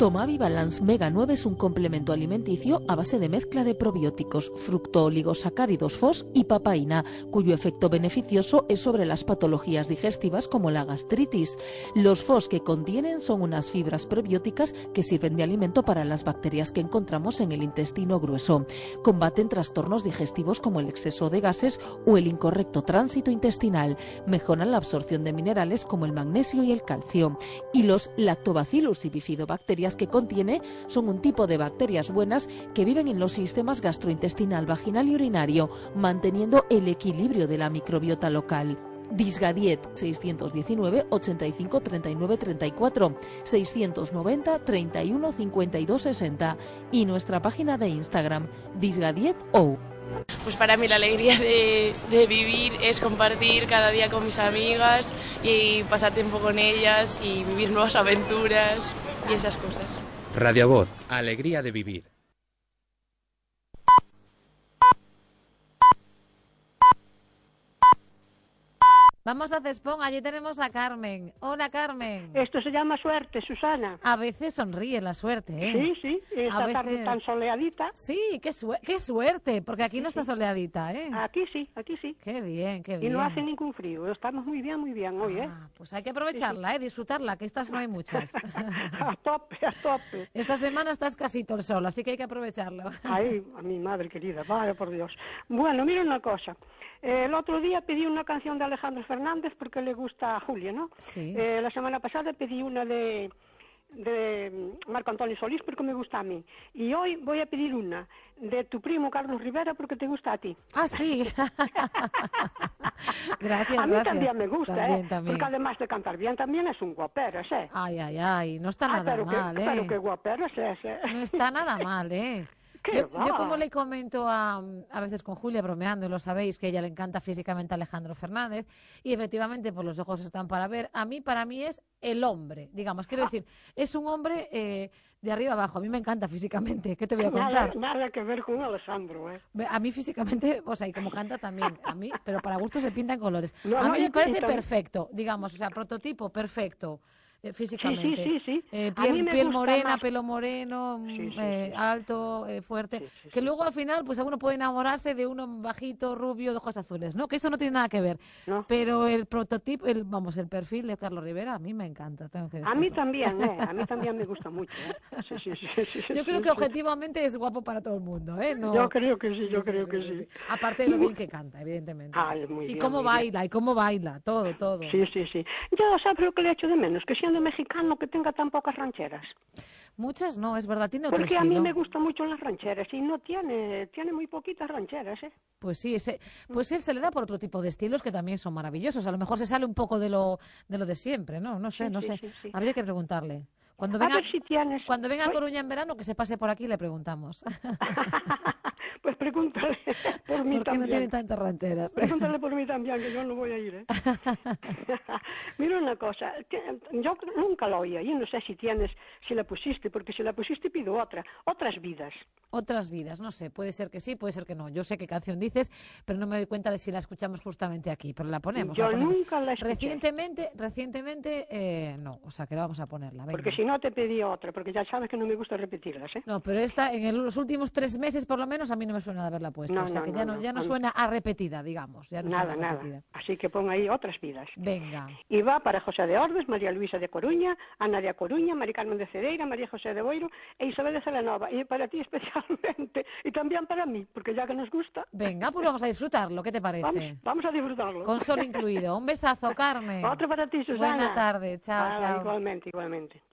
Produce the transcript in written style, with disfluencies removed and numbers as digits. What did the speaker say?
Tomavi Balance Mega 9 es un complemento alimenticio a base de mezcla de probióticos, fructooligosacáridos FOS y papaína, cuyo efecto beneficioso es sobre las patologías digestivas como la gastritis. Los FOS que contienen son unas fibras probióticas que sirven de alimento para las bacterias que encontramos en el intestino grueso. Combaten trastornos digestivos como el exceso de gases o el incorrecto tránsito intestinal. Mejoran la absorción de minerales como el magnesio y el calcio. Y los Lactobacillus y bifidobacterias que contiene son un tipo de bacterias buenas que viven en los sistemas gastrointestinal, vaginal y urinario, manteniendo el equilibrio de la microbiota local. Disgadiet 619 85 39 34 690 31 52 60 y nuestra página de Instagram Disgadiet.o. Pues para mí la alegría de vivir es compartir cada día con mis amigas y pasar tiempo con ellas y vivir nuevas aventuras y esas cosas. Radio Voz, alegría de vivir. Vamos a Cespón, allí tenemos a Carmen. Hola, Carmen. Esto se llama suerte, Susana. A veces sonríe la suerte, ¿eh? Sí, sí, esta tarde tan soleadita. Sí, qué suerte, porque aquí no está soleadita, ¿eh? Aquí sí, aquí sí. Qué bien, qué bien. Y no hace ningún frío, estamos muy bien hoy, ¿eh? Pues hay que aprovecharla, disfrutarla, que estas no hay muchas. A tope, a tope. Esta semana está escasito el sol, así que hay que aprovecharlo. Ay, a mi madre querida, vaya por Dios. Bueno, mira una cosa. El otro día pedí una canción de Alejandro Fernández porque le gusta a Julia, ¿no? Sí. La semana pasada pedí una de Marco Antonio Solís porque me gusta a mí. Y hoy voy a pedir una de tu primo Carlos Rivera porque te gusta a ti. Ah, sí. Gracias, a mí también me gusta, también. Porque además de cantar bien, también es un guaperas, ¿eh? Ay, no está nada mal, ¿eh? Pero qué guaperas es, ¿eh? No está nada mal, ¿eh? Yo como le comento a veces con Julia, bromeando, y lo sabéis, que a ella le encanta físicamente a Alejandro Fernández, y efectivamente pues los ojos están para ver. Para mí es el hombre, digamos, quiero decir, es un hombre de arriba abajo. A mí me encanta físicamente, ¿qué te voy a contar? Nada que ver con Alejandro, ¿eh? A mí físicamente, o sea, y como canta también, a mí, pero para gusto se pinta en colores. No, a mí me parece perfecto, digamos, o sea, prototipo perfecto. Físicamente. Sí. Piel morena, pelo moreno, sí. alto, fuerte. Que luego al final, pues uno puede enamorarse de uno bajito, rubio, de ojos azules, ¿no? Que eso no tiene nada que ver. No. Pero el prototipo, el perfil de Carlos Rivera, a mí me encanta, tengo que decirlo. A mí también, A mí también me gusta mucho, Sí. Yo creo que objetivamente es guapo para todo el mundo, ¿eh? No... Yo creo que sí, sí. Aparte de lo bien que canta, evidentemente. Muy bien, cómo baila, todo. Sí. Yo, ¿sabes lo que le echo de menos? Que siendo mexicano que tenga tan pocas rancheras. Muchas no, es verdad, tiene otro Porque estilo. a mí me gustan mucho las rancheras y no tiene muy poquitas rancheras, ¿eh? Pues sí, pues él se le da por otro tipo de estilos que también son maravillosos. A lo mejor se sale un poco de lo de siempre, ¿no? No sé. Sí. Habría que preguntarle. Cuando venga a Coruña en verano, que se pase por aquí y le preguntamos. Pues pregúntale por mí también. ¿Por qué no tiene tantas rancheras? Pregúntale por mí también, que yo no voy a ir, ¿eh? Mira una cosa, yo nunca la oí, y no sé si la pusiste, porque si la pusiste pido otras vidas. Otras vidas, no sé, puede ser que sí, puede ser que no. Yo sé qué canción dices, pero no me doy cuenta de si la escuchamos justamente aquí, pero la ponemos. Nunca la escuché. Recientemente, no, o sea que vamos a ponerla. Venga. Porque si no te pedí otra, porque ya sabes que no me gusta repetirlas, ¿eh? No, pero esta, los últimos 3 meses por lo menos, a mí no me suena de haberla puesto. O sea que ya no suena a repetida, digamos. Ya no nada. Repetida. Así que pon ahí otras vidas. Venga. Y va para José de Ordes, María Luisa de Coruña, Ana de A Coruña, María Carmen de Cedeira, María José de Boiro e Isabel de Celanova. Y para ti especialmente. Y también para mí, porque ya que nos gusta. Venga, pues vamos a disfrutarlo. ¿Qué te parece? Vamos a disfrutarlo. Con sol incluido. Un besazo, Carmen. Otro para ti, Susana. Buena tarde. Chao. Igualmente.